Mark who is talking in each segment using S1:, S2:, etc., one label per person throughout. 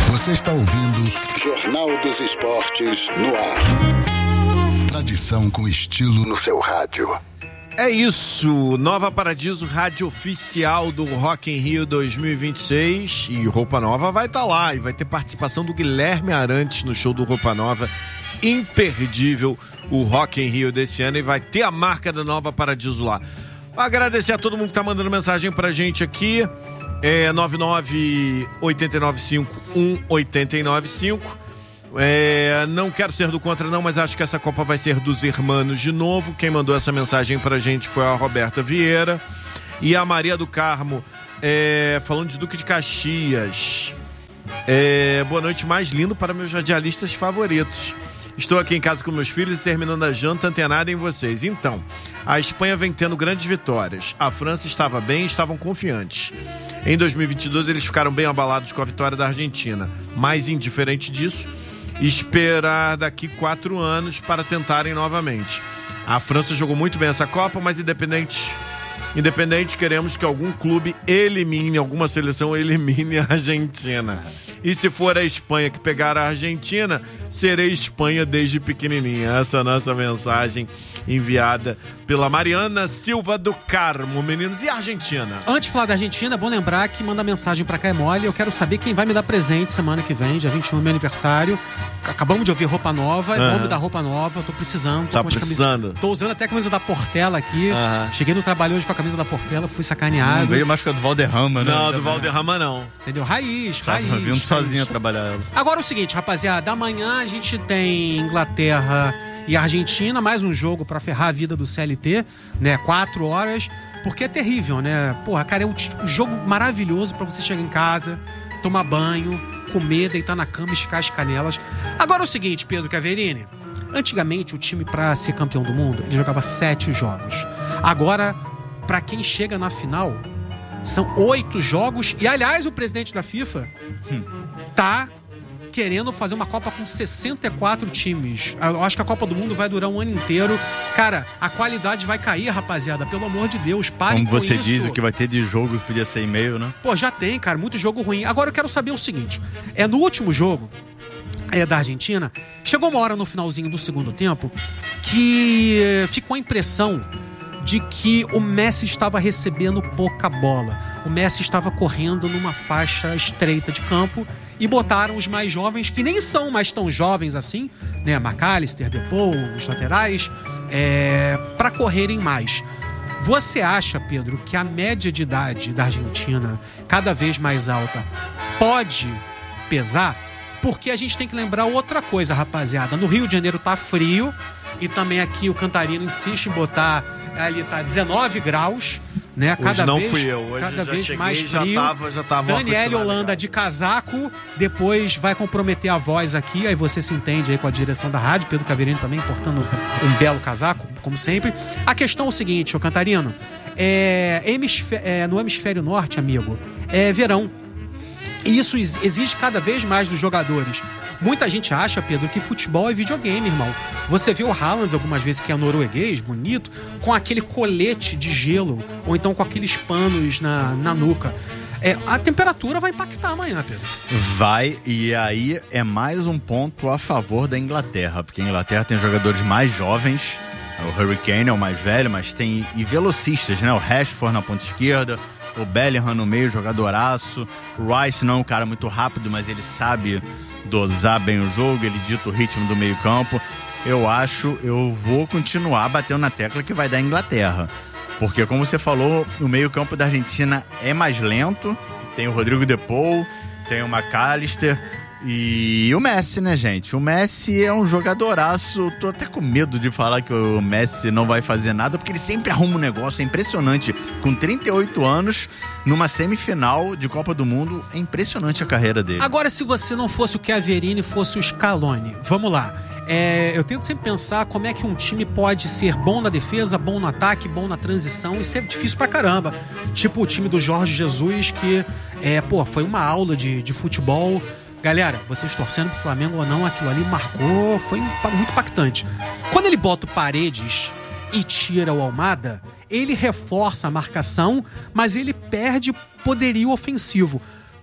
S1: Você está ouvindo Jornal dos Esportes no ar. Tradição com estilo no seu rádio.
S2: É isso, Nova Paradiso, rádio oficial do Rock in Rio 2026, e Roupa Nova vai estar lá, e vai ter participação do Guilherme Arantes no show do Roupa Nova, imperdível o Rock in Rio desse ano, e vai ter a marca da Nova Paradiso lá. Agradecer a todo mundo que tá mandando mensagem pra gente aqui, 99-895-1895. Não quero ser do contra não, mas acho que essa Copa vai ser dos irmãos de novo. Quem mandou essa mensagem pra gente foi a Roberta Vieira. E a Maria do Carmo, falando de Duque de Caxias. Boa noite, mais lindo para meus radialistas favoritos. Estou aqui em casa com meus filhos e terminando a janta antenada em vocês. Então, a Espanha vem tendo grandes vitórias. A França estava bem, estavam confiantes. Em 2022 eles ficaram bem abalados com a vitória da Argentina. Mas indiferente disso, esperar daqui 4 anos para tentarem novamente. A França jogou muito bem essa Copa, mas independente, queremos que algum clube elimine, alguma seleção elimine a Argentina. E se for a Espanha que pegar a Argentina, serei Espanha desde pequenininha. Essa é a nossa mensagem enviada pela Mariana Silva do Carmo. Meninos, e a Argentina?
S3: Antes de falar da Argentina, é bom lembrar que manda mensagem pra cá é mole. Eu quero saber quem vai me dar presente semana que vem, dia 21, meu aniversário. Acabamos de ouvir Roupa Nova, é bom me dar roupa nova, eu tô precisando.
S2: Tá precisando?
S3: Tô usando até a camisa da Portela aqui. Cheguei no trabalho hoje com a camisa da Portela, fui sacaneado.
S4: Não veio mais que a do Valderrama, né?
S2: Não, do Valderrama não.
S3: Entendeu? Raiz.
S4: Vindo sozinha trabalhar ela.
S3: Agora é o seguinte, rapaziada, amanhã a gente tem Inglaterra e Argentina, mais um jogo pra ferrar a vida do CLT, né? 4 horas, porque é terrível, né? Porra, cara, é um jogo maravilhoso pra você chegar em casa, tomar banho, comer, deitar na cama, esticar as canelas. Agora é o seguinte, Pedro Caverini, antigamente o time pra ser campeão do mundo, ele jogava 7 jogos. Agora, pra quem chega na final, são 8 jogos, e aliás, o presidente da FIFA tá querendo fazer uma Copa com 64 times. Eu acho que a Copa do Mundo vai durar um ano inteiro. Cara, a qualidade vai cair, rapaziada. Pelo amor de Deus, parem com isso.
S4: Como você diz, o que vai ter de jogo que podia ser e-mail, né?
S3: Pô, já tem, cara, muito jogo ruim. Agora eu quero saber o seguinte. No último jogo da Argentina, chegou uma hora no finalzinho do segundo tempo que ficou a impressão de que o Messi estava recebendo pouca bola. O Messi estava correndo numa faixa estreita de campo e botaram os mais jovens, que nem são mais tão jovens assim, né? McAllister, Depou, os laterais, para correrem mais. Você acha, Pedro, que a média de idade da Argentina, cada vez mais alta, pode pesar? Porque a gente tem que lembrar outra coisa, rapaziada. No Rio de Janeiro tá frio, e também aqui o Cantarino insiste em botar, ali tá 19 graus, né?
S2: Hoje não fui eu, hoje
S3: cada
S2: já
S3: vez
S2: cheguei,
S3: mais frio.
S2: já tava
S3: Daniele Holanda de casaco, depois vai comprometer a voz aqui, aí você se entende aí com a direção da rádio, Pedro Caverini também portando um belo casaco, como sempre. A questão é o seguinte, ô Cantarino, no hemisfério norte, amigo, é verão. E isso exige cada vez mais dos jogadores. Muita gente acha, Pedro, que futebol é videogame, irmão. Você vê o Haaland algumas vezes, que é norueguês, bonito, com aquele colete de gelo, ou então com aqueles panos na nuca. A temperatura vai impactar amanhã, Pedro.
S4: Vai, e aí é mais um ponto a favor da Inglaterra, porque a Inglaterra tem jogadores mais jovens, o Harry Kane é o mais velho, mas tem velocistas, né? O Rashford na ponta esquerda, o Bellingham no meio, jogadoraço. O Rice não é um cara muito rápido, mas ele sabe dosar bem o jogo, ele dita o ritmo do meio campo. Eu vou continuar batendo na tecla que vai dar a Inglaterra. Porque, como você falou, o meio campo da Argentina é mais lento. Tem o Rodrigo Depou, tem o McAllister e o Messi, né, gente? O Messi é um jogadoraço. Tô até com medo de falar que o Messi não vai fazer nada, porque ele sempre arruma um negócio. É impressionante. Com 38 anos, numa semifinal de Copa do Mundo, é impressionante a carreira dele.
S3: Agora, se você não fosse o Chiaverini, fosse o Scaloni, vamos lá. Eu tento sempre pensar como é que um time pode ser bom na defesa, bom no ataque, bom na transição. Isso é difícil pra caramba. Tipo o time do Jorge Jesus, que foi uma aula de futebol. Galera, vocês torcendo pro Flamengo ou não, aquilo ali marcou, foi muito impactante. Quando ele bota o Paredes e tira o Almada, ele reforça a marcação, mas ele perde poderio ofensivo.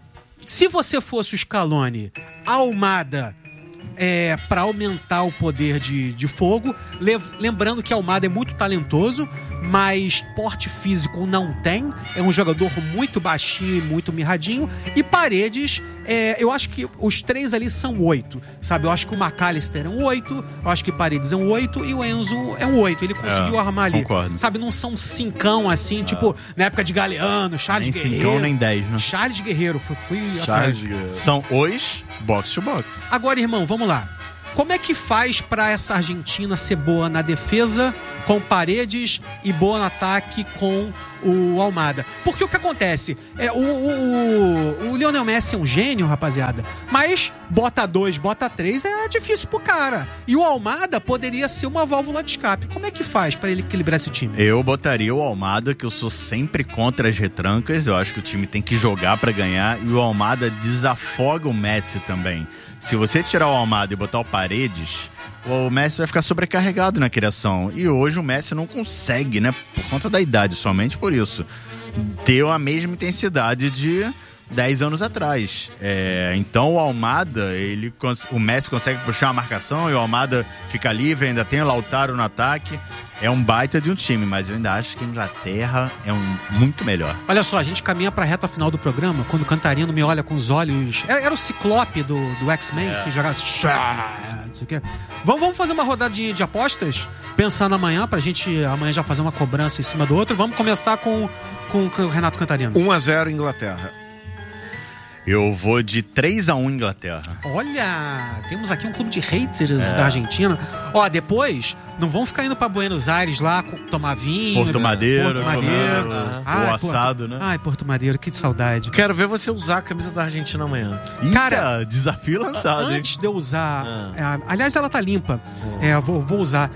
S3: Se você fosse o Scaloni, Almada, para aumentar o poder de fogo, lembrando que Almada é muito talentoso, mas porte físico não tem, é um jogador muito baixinho e muito mirradinho, e Paredes, eu acho que os três ali são 8, sabe? Eu acho que o McAllister é um 8, eu acho que Paredes é um 8 e o Enzo é um 8, ele conseguiu armar ali,
S4: concordo.
S3: sabe? Não são 5 assim, tipo, na época de Galeano, Charles
S4: Nem
S3: Guerreiro.
S4: 5 nem 10, né?
S3: Charles Guerreiro,
S4: São os box to box.
S3: Agora, irmão, vamos lá. Como é que faz pra essa Argentina ser boa na defesa com Paredes e boa no ataque com o Almada? Porque o que acontece? O Lionel Messi é um gênio, rapaziada, mas bota 2, bota 3 é difícil pro cara. E o Almada poderia ser uma válvula de escape. Como é que faz pra ele equilibrar esse time?
S4: Eu botaria o Almada, que eu sou sempre contra as retrancas. Eu acho que o time tem que jogar pra ganhar. E o Almada desafoga o Messi também. Se você tirar o Almada e botar o Paredes, o Messi vai ficar sobrecarregado na criação. E hoje o Messi não consegue, né? Por conta da idade, somente por isso, ter a mesma intensidade de 10 anos atrás. Então o Almada, o Messi consegue puxar a marcação e o Almada fica livre, ainda tem o Lautaro no ataque. É um baita de um time, mas eu ainda acho que a Inglaterra é muito melhor.
S3: Olha só, a gente caminha pra reta final do programa, quando o Cantarino me olha com os olhos... Era o Ciclope do X-Men, que jogava assim... Não sei o quê. Vamos fazer uma rodadinha de apostas? Pensando amanhã, pra gente amanhã já fazer uma cobrança em cima do outro. Vamos começar com o Renato Cantarino.
S2: 1-0 Inglaterra.
S4: Eu vou de 3-1 Inglaterra.
S3: Olha, temos aqui um clube de haters da Argentina. Ó, depois, não vão ficar indo pra Buenos Aires lá tomar vinho.
S4: Porto Madeiro.
S3: O
S4: assado, né?
S3: Ai, Porto Madeiro, que saudade.
S2: Quero ver você usar a camisa da Argentina amanhã.
S3: Cara,
S4: desafio lançado,
S3: antes
S4: hein?
S3: de eu usar... aliás, ela tá limpa. Vou usar.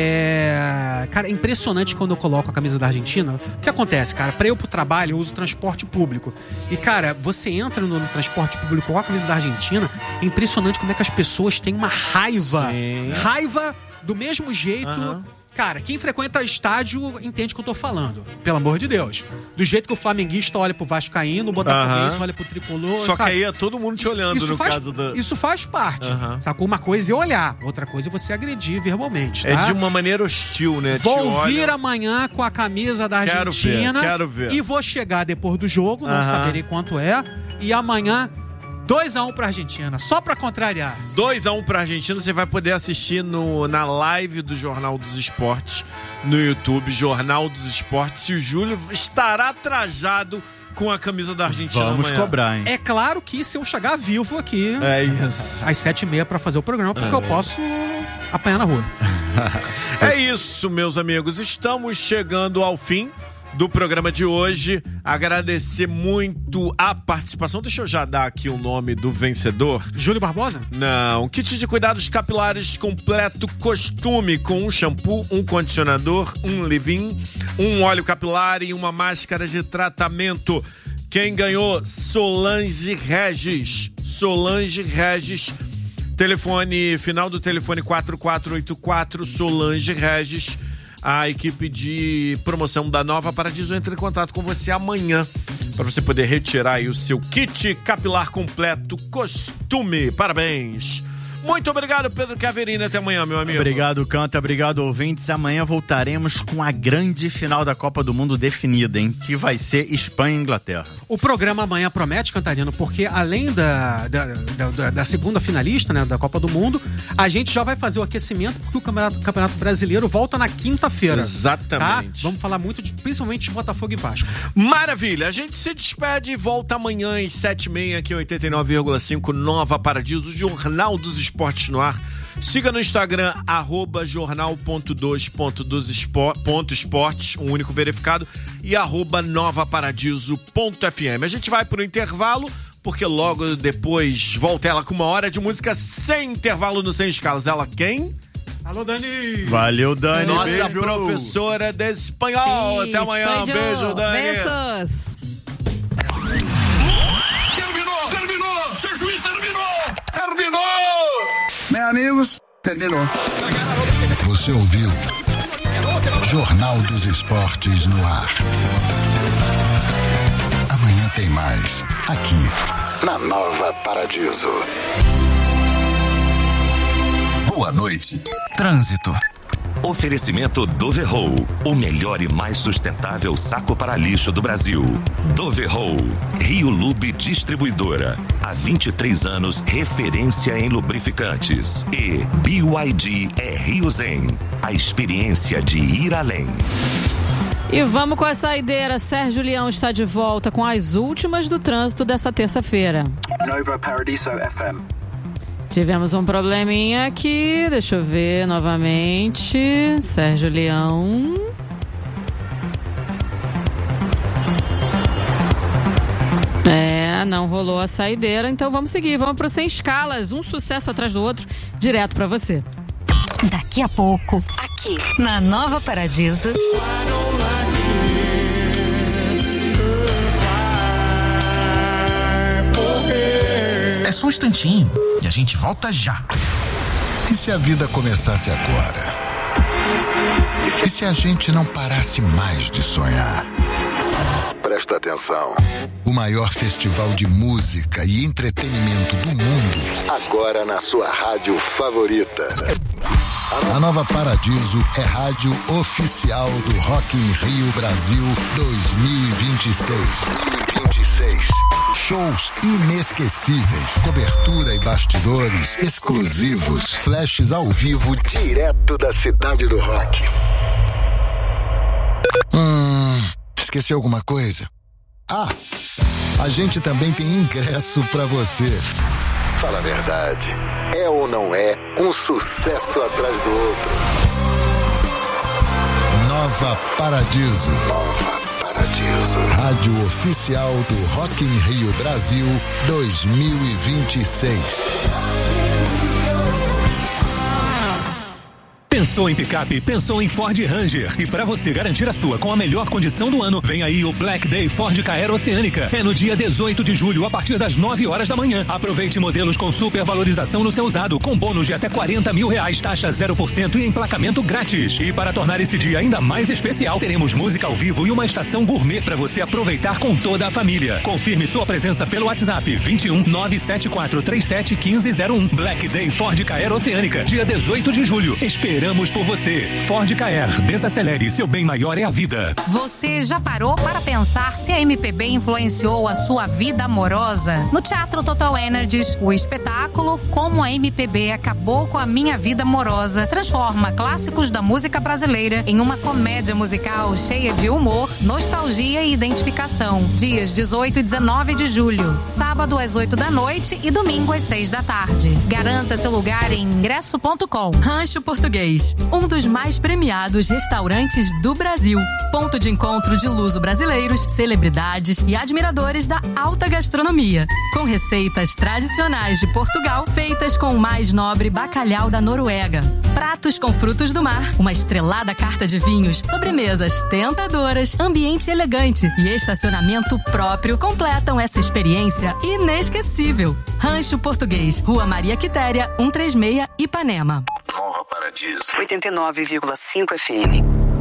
S3: Cara, é impressionante quando eu coloco a camisa da Argentina. O que acontece, cara? Pra eu ir pro trabalho, eu uso transporte público. E, cara, você entra no transporte público com a camisa da Argentina, é impressionante como é que as pessoas têm uma raiva.
S2: Sim.
S3: Raiva do mesmo jeito... Cara, quem frequenta estádio entende o que eu tô falando. Pelo amor de Deus. Do jeito que o flamenguista olha pro vascaíno, o botafoguense olha pro tricolor.
S2: Só
S3: sabe?
S2: que aí é todo mundo te olhando caso da...
S3: Isso faz parte. Sacou? Uma coisa é olhar, outra coisa é você agredir verbalmente, tá?
S2: É de uma maneira hostil, né?
S3: Vou vir amanhã com a camisa da Argentina.
S2: Quero ver.
S3: E vou chegar depois do jogo, não saberei quanto é. E amanhã... 2-1 pra Argentina, só pra contrariar.
S2: 2-1 pra Argentina, você vai poder assistir na live do Jornal dos Esportes no YouTube, Jornal dos Esportes. E o Júlio estará trajado com a camisa da Argentina
S4: Vamos
S2: amanhã.
S4: Cobrar, hein?
S3: É claro que se eu chegar vivo aqui
S2: isso.
S3: às 7h30 pra fazer o programa, porque eu posso apanhar na rua.
S2: É isso, meus amigos. Estamos chegando ao fim do programa de hoje. Agradecer muito a participação. Deixa eu já dar aqui o nome do vencedor.
S3: Júlio Barbosa?
S2: Não, kit de cuidados capilares completo costume, com um shampoo, um condicionador, um leave-in, um óleo capilar e uma máscara de tratamento. Quem ganhou? Solange Regis. Solange Regis. Telefone, final do telefone 4484, Solange Regis. A equipe de promoção da Nova Paradiso entra em contato com você amanhã para você poder retirar aí o seu kit capilar completo costume. Parabéns! Muito obrigado, Pedro Caverini. Até amanhã, meu amigo.
S4: Obrigado, Canta. Obrigado, ouvintes. Amanhã voltaremos com a grande final da Copa do Mundo definida, hein? Que vai ser Espanha e Inglaterra.
S3: O programa amanhã promete, Cantarino, porque além da segunda finalista, né, da Copa do Mundo, a gente já vai fazer o aquecimento, porque o Campeonato Brasileiro volta na quinta-feira.
S2: Exatamente.
S3: Tá? Vamos falar muito, principalmente de Botafogo e Vasco.
S2: Maravilha. A gente se despede e volta amanhã às 7h30 aqui em 89,5 Nova Paradiso, Jornal dos Esportes no ar. Siga no Instagram, @jornal.2.esportes, um único verificado, e @novaparadiso.fm. A gente vai pro intervalo, porque logo depois volta ela com uma hora de música sem intervalo no Sem Escalas. Ela quem?
S3: Alô, Dani!
S4: Valeu, Dani.
S2: Nossa
S4: beijo.
S2: Professora de espanhol.
S5: Sim,
S2: até amanhã. Beijo, Dani.
S5: Beijos.
S6: Terminou! Seu juiz terminou! Meus amigos, terminou.
S1: Você ouviu Jornal dos Esportes no ar. Amanhã tem mais, aqui na Nova Paradiso.
S5: Boa noite. Trânsito. Oferecimento Doverroll, o melhor e mais sustentável saco para lixo do Brasil. Doverroll, Rio Lube Distribuidora, há 23 anos referência em lubrificantes. E BYD é Rio Zen, a experiência de ir além.
S7: E vamos com a saideira. Sérgio Leão está de volta com as últimas do trânsito dessa terça-feira.
S8: Nova Paradiso FM.
S7: Tivemos um probleminha aqui, deixa eu ver novamente. Sérgio Leão. Não rolou a saideira, então vamos seguir. Vamos pro Sem Escalas, um sucesso atrás do outro, direto pra você.
S9: Daqui a pouco, aqui na Nova Paradiso.
S10: É só um instantinho e a gente volta já.
S1: E se a vida começasse agora? E se a gente não parasse mais de sonhar? Presta atenção. O maior festival de música e entretenimento do mundo, agora na sua rádio favorita. A Nova Paradiso é rádio oficial do Rock in Rio Brasil 2026. Shows inesquecíveis, cobertura e bastidores exclusivos, flashes ao vivo direto da cidade do rock. Esqueci alguma coisa? A gente também tem ingresso pra você. Fala a verdade, é ou não é um sucesso atrás do outro? Nova Paradiso. Rádio oficial do Rock in Rio Brasil 2026.
S11: Pensou em picape? Pensou em Ford Ranger. E para você garantir a sua com a melhor condição do ano, vem aí o Black Day Ford Ka Oceânica. É no dia 18 de julho, a partir das 9 horas da manhã. Aproveite modelos com super valorização no seu usado, com bônus de até R$40 mil, taxa 0% e emplacamento grátis. E para tornar esse dia ainda mais especial, teremos música ao vivo e uma estação gourmet para você aproveitar com toda a família. Confirme sua presença pelo WhatsApp 21 97437 1501. Black Day Ford Ka Oceânica, dia 18 de julho. Esperamos por você. Ford Ka. Desacelere, seu bem maior é a vida.
S12: Você já parou para pensar se a MPB influenciou a sua vida amorosa? No Teatro Total Energies, o espetáculo Como a MPB Acabou com a Minha Vida Amorosa transforma clássicos da música brasileira em uma comédia musical cheia de humor, nostalgia e identificação. Dias 18 e 19 de julho, sábado às 8 da noite e domingo às 6 da tarde. Garanta seu lugar em ingresso.com.
S9: Rancho Português, um dos mais premiados restaurantes do Brasil. Ponto de encontro de luso-brasileiros, celebridades e admiradores da alta gastronomia. Com receitas tradicionais de Portugal, feitas com o mais nobre bacalhau da Noruega. Pratos com frutos do mar, uma estrelada carta de vinhos, sobremesas tentadoras, ambiente elegante e estacionamento próprio completam essa experiência inesquecível. Rancho Português, Rua Maria Quitéria, 136, Ipanema.
S1: Nova Paradiso
S9: 89,5 FM.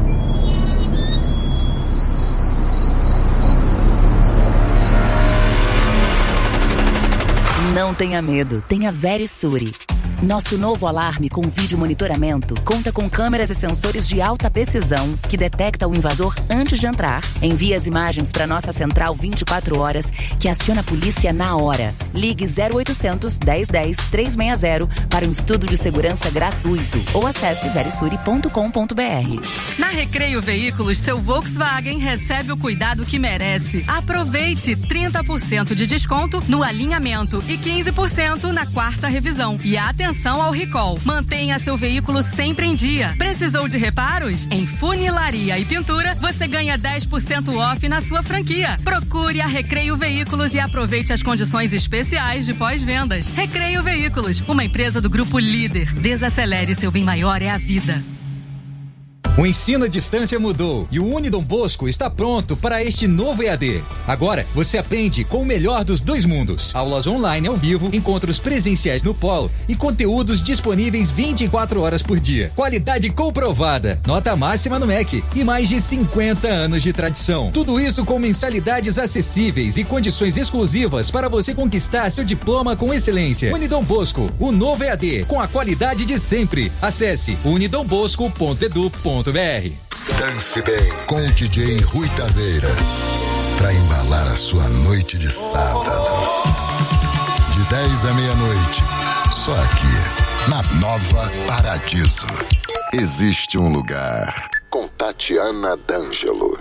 S9: Não tenha medo, tenha Verisuri. Nosso novo alarme com vídeo monitoramento conta com câmeras e sensores de alta precisão que detecta o invasor antes de entrar, envia as imagens para nossa central 24 horas que aciona a polícia na hora. Ligue 0800 1010 360 para um estudo de segurança gratuito ou acesse verisuri.com.br.
S13: Na Recreio Veículos, seu Volkswagen recebe o cuidado que merece. Aproveite 30% de desconto no alinhamento e 15% na quarta revisão. E atenção ao recall. Mantenha seu veículo sempre em dia. Precisou de reparos? Em funilaria e pintura, você ganha 10% off na sua franquia. Procure a Recreio Veículos e aproveite as condições especiais de pós-vendas. Recreio Veículos, uma empresa do Grupo Líder. Desacelere, seu bem maior é a vida.
S14: O ensino à distância mudou e o Unidom Bosco está pronto para este novo EAD. Agora, você aprende com o melhor dos dois mundos. Aulas online ao vivo, encontros presenciais no polo e conteúdos disponíveis 24 horas por dia. Qualidade comprovada, nota máxima no MEC e mais de 50 anos de tradição. Tudo isso com mensalidades acessíveis e condições exclusivas para você conquistar seu diploma com excelência. Unidom Bosco, o novo EAD, com a qualidade de sempre. Acesse unidombosco.edu.br.
S1: Dance bem com o DJ Rui Taveira para embalar a sua noite de sábado. De 10 à meia-noite, só aqui, na Nova Paradiso. Existe um lugar com Tatiana D'Angelo.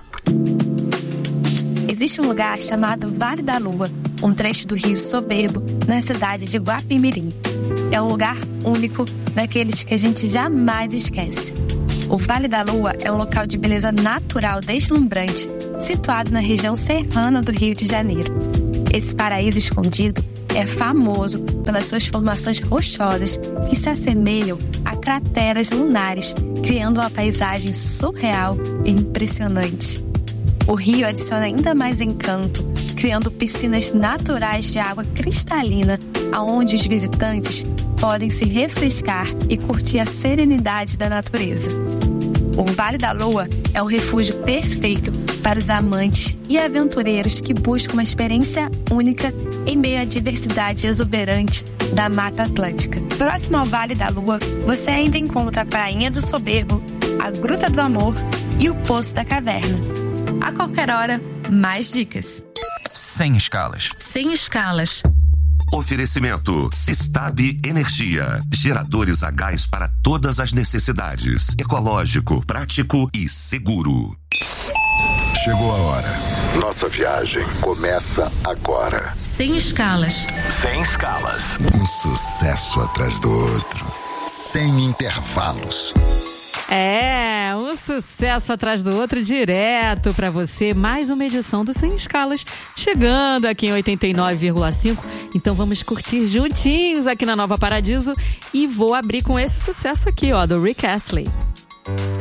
S15: Existe um lugar chamado Vale da Lua, um trecho do Rio Soberbo, na cidade de Guapimirim. É um lugar único, daqueles que a gente jamais esquece. O Vale da Lua é um local de beleza natural deslumbrante, situado na região serrana do Rio de Janeiro. Esse paraíso escondido é famoso pelas suas formações rochosas que se assemelham a crateras lunares, criando uma paisagem surreal e impressionante. O rio adiciona ainda mais encanto, criando piscinas naturais de água cristalina, aonde os visitantes podem se refrescar e curtir a serenidade da natureza. O Vale da Lua é um refúgio perfeito para os amantes e aventureiros que buscam uma experiência única em meio à diversidade exuberante da Mata Atlântica. Próximo ao Vale da Lua, você ainda encontra a Prainha do Soberbo, a Gruta do Amor e o Poço da Caverna. A qualquer hora, mais dicas.
S5: Sem escalas.
S9: Sem escalas.
S5: Oferecimento Sistab Energia. Geradores a gás para todas as necessidades. Ecológico, prático e seguro.
S1: Chegou a hora. Nossa viagem começa agora.
S9: Sem escalas.
S5: Sem escalas.
S1: Um sucesso atrás do outro. Sem intervalos.
S7: Um sucesso atrás do outro, direto pra você. Mais uma edição do Sem Escalas, chegando aqui em 89,5. Então vamos curtir juntinhos aqui na Nova Paradiso. E vou abrir com esse sucesso aqui, ó, do Rick Astley.